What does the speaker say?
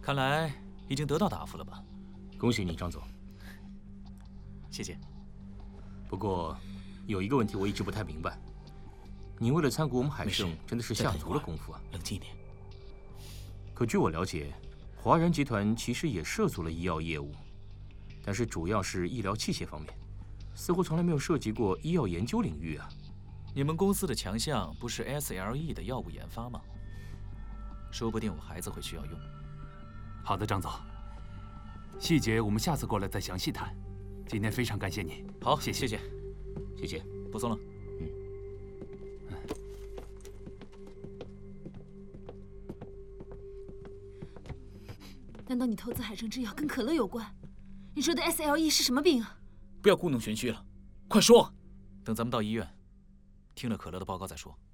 看来已经得到答复了吧？ 恭喜你，张总。 谢谢。 不过，有一个问题我一直不太明白，你为了参股我们海盛，真的是下足了功夫啊！ 冷静一点。 可据我了解，华燃集团其实也涉足了医药业务，但是主要是医疗器械方面，似乎从来没有涉及过医药研究领域啊。 你们公司的强项不是 SLE 的药物研发吗？说不定我孩子会需要用。 好的，张总，细节我们下次过来再详细谈。今天非常感谢你。 好， 谢谢， 谢谢， 不送了。 难道你投资海盛制药跟可乐有关？你说的 SLE 是什么病啊？ 不要故弄玄虚了，快说！等咱们到医院，听了可乐的报告再说。